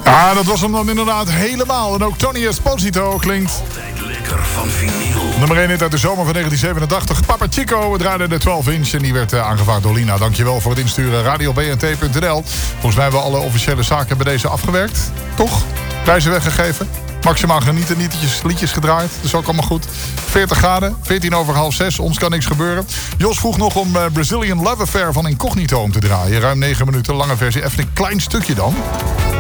Ja, dat was hem dan inderdaad helemaal. En ook Tony Esposito klinkt... Altijd lekker van vinyl. Nummer 1 hit uit de zomer van 1987. Papa Chico, we draaiden de 12-inch en die werd aangevraagd door Lina. Dankjewel voor het insturen. RadioBNT.nl. Volgens mij hebben we alle officiële zaken bij deze afgewerkt. Toch? Prijzen weggegeven. Maximaal genieten, liedjes gedraaid. Dat is ook allemaal goed. 40 graden, 6:14. Ons kan niks gebeuren. Jos vroeg nog om Brazilian Love Affair van Incognito om te draaien. Ruim 9 minuten, lange versie. Even een klein stukje dan.